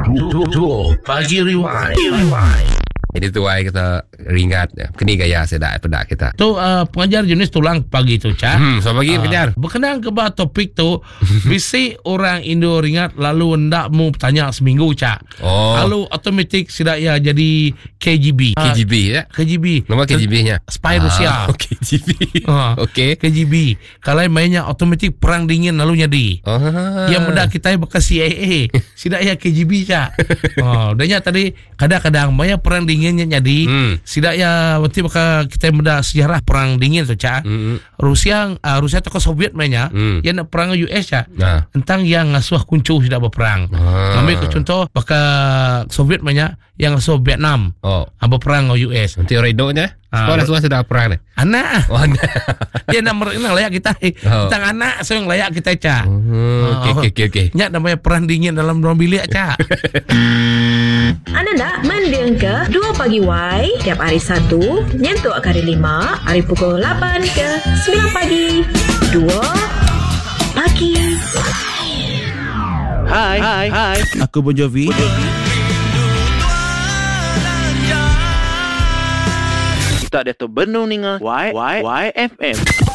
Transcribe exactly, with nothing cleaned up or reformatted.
Pagi Rewind. Jadi tu ai kita ringat kini gaya sedak pedak kita. Tu uh, pengajar jenis tulang pagi tu, Cak. Hmm, so pagi uh, pengajar. Berkenaan ke bah topik tu, bisi orang Indo ringat lalu hendak mu tanya seminggu, Cak. Oh. Lalu otomatik sudah ya jadi K G B. K G B ya. K G B. Nama K G B-nya. Spy Rusia. Ah, K G B. Uh, Okey. K G B. Kalau mainnya otomatik perang dingin lalu jadi. Oh. Yang mudah kita bekas C I A. Sudah ya K G B, Cak. Oh, danya tadi kadang-kadang banyak perang dinginnya jadi. Hmm. Sidak ya berarti bakal kita mudah sejarah perang dingin tu, Cak. Hmm. Rusia uh, Rusia tu ke Soviet mainnya. Hmm. Yang nak perang U S, Cak. Nah. Tentang yang ngasuh kuncu sudah berperang. Ah. Ambil ke contoh bakal Soviet mainnya yang ngasuh Vietnam. Oh. Berperang U S. Nanti redonya. Sekolah uh, sudah perang ni. Anak. Oh, anak. Dia nak nak layak kita. Oh. Tentang anak so yang layak kita, Cak. Okey okey okey okey. Nya namanya perang dingin dalam ruang bilik, Cak. Anda nak mendengar Dua Pagi Y tiap hari Sabtu nyentuh hari lima, hari pukul lapan ke sembilan pagi. Dua Pagi. Hai, hai, hai. Aku Bon Jovi. Bon Jovi. Kita ada tu benung ninga Y Y Y F M.